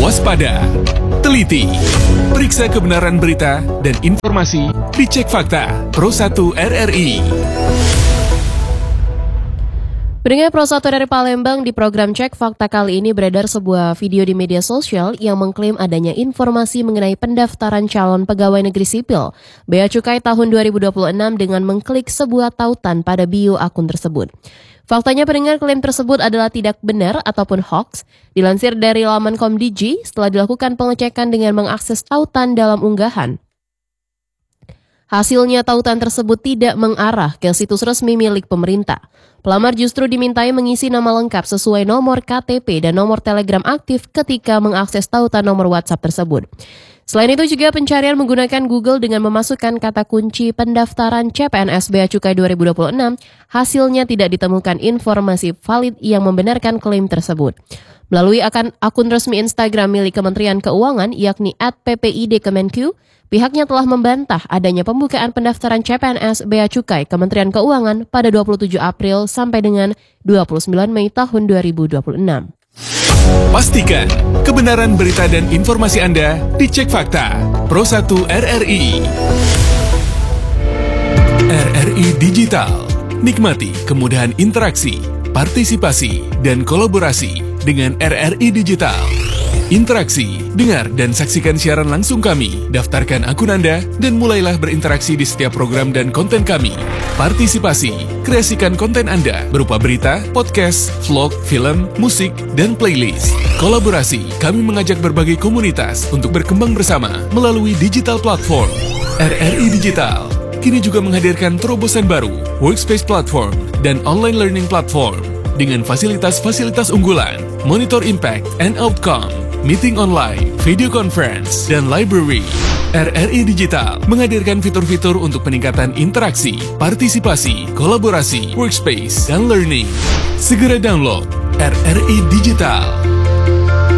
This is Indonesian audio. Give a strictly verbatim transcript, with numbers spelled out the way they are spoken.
Waspada, teliti, periksa kebenaran berita dan informasi di Cek Fakta Pro satu R R I. Pendengar Pro satu dari Palembang, di program Cek Fakta kali ini beredar sebuah video di media sosial yang mengklaim adanya informasi mengenai pendaftaran calon pegawai negeri sipil Bea Cukai tahun dua ribu dua puluh enam dengan mengklik sebuah tautan pada bio akun tersebut. Faktanya pendengar, klaim tersebut adalah tidak benar ataupun hoax. Dilansir dari laman Komdigi, setelah dilakukan pengecekan dengan mengakses tautan dalam unggahan, hasilnya tautan tersebut tidak mengarah ke situs resmi milik pemerintah. Pelamar justru dimintai mengisi nama lengkap sesuai nomor K T P dan nomor Telegram aktif ketika mengakses tautan nomor WhatsApp tersebut. Selain itu juga pencarian menggunakan Google dengan memasukkan kata kunci pendaftaran C P N S Bea Cukai dua ribu dua puluh enam, hasilnya tidak ditemukan informasi valid yang membenarkan klaim tersebut. Melalui akun, akun resmi Instagram milik Kementerian Keuangan yakni at p p i d kemenq, pihaknya telah membantah adanya pembukaan pendaftaran C P N S Bea Cukai Kementerian Keuangan pada dua puluh tujuh April sampai dengan dua puluh sembilan Mei tahun dua ribu dua puluh enam. Pastikan kebenaran berita dan informasi Anda di Cek Fakta Pro satu R R I. R R I Digital. Nikmati kemudahan interaksi, partisipasi, dan kolaborasi dengan R R I Digital. Interaksi, dengar dan saksikan siaran langsung kami, daftarkan akun Anda, dan mulailah berinteraksi di setiap program dan konten kami. Partisipasi, kreasikan konten Anda berupa berita, podcast, vlog, film, musik, dan playlist. Kolaborasi, kami mengajak berbagai komunitas untuk berkembang bersama melalui digital platform. R R I Digital kini juga menghadirkan terobosan baru, workspace platform, dan online learning platform dengan fasilitas-fasilitas unggulan, monitor impact and outcome, meeting online, video conference, dan library. R R I Digital menghadirkan fitur-fitur untuk peningkatan interaksi, partisipasi, kolaborasi, workspace, dan learning. Segera download R R I Digital.